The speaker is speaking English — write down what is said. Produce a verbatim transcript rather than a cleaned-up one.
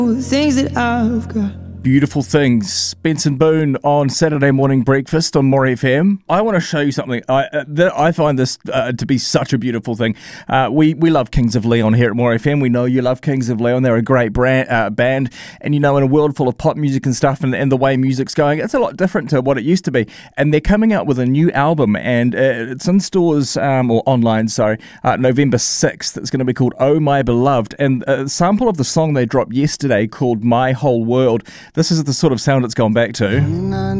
The things that I've got. Beautiful Things, Benson Boone on Saturday Morning Breakfast on More F M. I want to show you something. I uh, th- I find this uh, to be such a beautiful thing. Uh, we we love Kings of Leon here at More F M. We know you love Kings of Leon. They're a great brand, uh, band. And you know, in a world full of pop music and stuff and, and the way music's going, it's a lot different to what it used to be. And they're coming out with a new album and uh, it's in stores, um, or online, sorry, uh, November sixth. It's going to be called Oh My Beloved. And a sample of the song they dropped yesterday called My Whole World. This is the sort of sound it's gone back to.